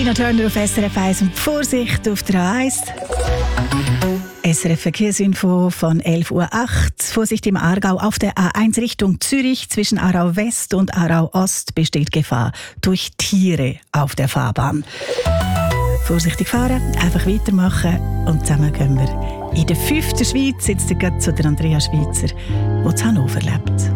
Tina Turner auf SRF 1 und Vorsicht auf der A1. SRF Verkehrsinfo von 11.08 Uhr. Vorsicht im Aargau auf der A1 Richtung Zürich. Zwischen Aarau West und Aarau Ost besteht Gefahr durch Tiere auf der Fahrbahn. Vorsichtig fahren, einfach weitermachen und zusammen gehen wir in der 5. Schweiz, jetzt gerade zu der Andrea Schweizer, die in Hannover lebt.